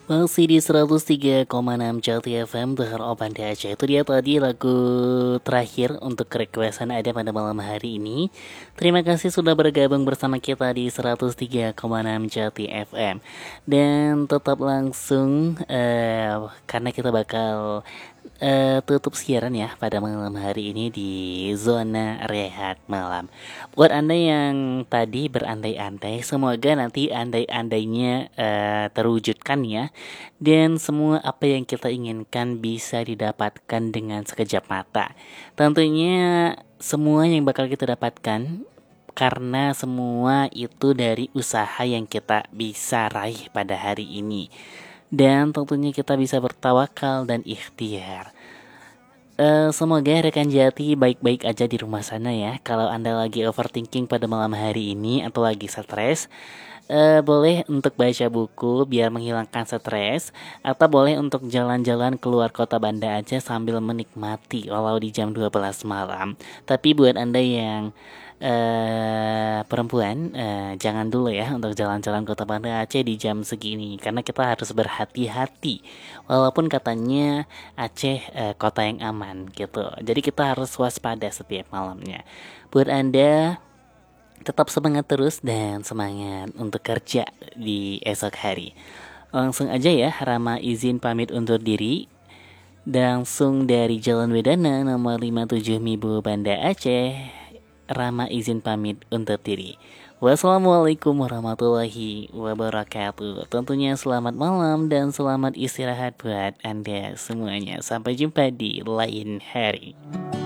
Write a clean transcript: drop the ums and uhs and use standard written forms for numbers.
Masih di 103,6 Jati FM Dengar Oban Aceh. Itu dia tadi lagu terakhir untuk requestan ada pada malam hari ini. Terima kasih sudah bergabung bersama kita di 103,6 Jati FM. Dan tetap langsung karena kita bakal tutup siaran ya pada malam hari ini di zona rehat malam. Buat Anda yang tadi berandai-andai, semoga nanti andai-andainya terwujudkan ya. Dan semua apa yang kita inginkan bisa didapatkan dengan sekejap mata. Tentunya semua yang bakal kita dapatkan karena semua itu dari usaha yang kita bisa raih pada hari ini. Dan tentunya kita bisa bertawakal dan ikhtiar. Semoga rekan Jati baik-baik aja di rumah sana ya. Kalau Anda lagi overthinking pada malam hari ini atau lagi stres, boleh untuk baca buku biar menghilangkan stres, atau boleh untuk jalan-jalan keluar kota Banda aja sambil menikmati walau di jam 12 malam. Tapi buat Anda yang perempuan, jangan dulu ya untuk jalan-jalan kota Banda Aceh di jam segini, karena kita harus berhati-hati walaupun katanya Aceh kota yang aman gitu. Jadi kita harus waspada setiap malamnya. Buat Anda tetap semangat terus dan semangat untuk kerja di esok hari. Langsung aja ya, Rama izin pamit undur diri. Langsung dari Jalan Wedana nomor 57 Mibu Banda Aceh, Rama izin pamit undur diri. Wassalamualaikum warahmatullahi wabarakatuh. Tentunya selamat malam dan selamat istirahat buat Anda semuanya. Sampai jumpa di lain hari.